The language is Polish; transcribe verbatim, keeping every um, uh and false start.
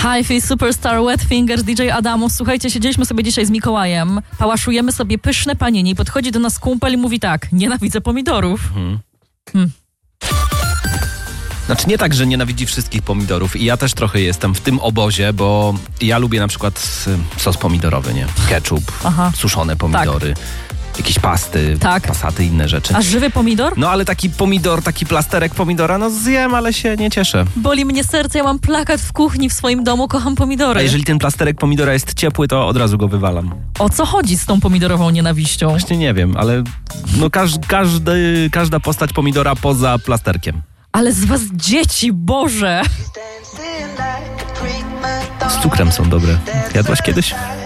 Hi-Fi Superstar Wet Fingers, D J Adamus. Słuchajcie, siedzieliśmy sobie dzisiaj z Mikołajem, pałaszujemy sobie pyszne panini i podchodzi do nas kumpel i mówi tak: nienawidzę pomidorów. Mhm. Hmm. Znaczy nie tak, że nienawidzi wszystkich pomidorów i ja też trochę jestem w tym obozie, bo ja lubię na przykład sos pomidorowy, nie? Ketchup, Aha. suszone pomidory, tak. jakieś pasty, tak. pasaty, inne rzeczy. A żywy pomidor? No ale taki pomidor, taki plasterek pomidora, no zjem, ale się nie cieszę. Boli mnie serce, ja mam plakat w kuchni w swoim domu, kocham pomidory. A jeżeli ten plasterek pomidora jest ciepły, to od razu go wywalam. O co chodzi z tą pomidorową nienawiścią? Właśnie nie wiem, ale no każ, każdy, każda postać pomidora poza plasterkiem. Ale z was dzieci, Boże! Z cukrem są dobre. Jadłaś kiedyś?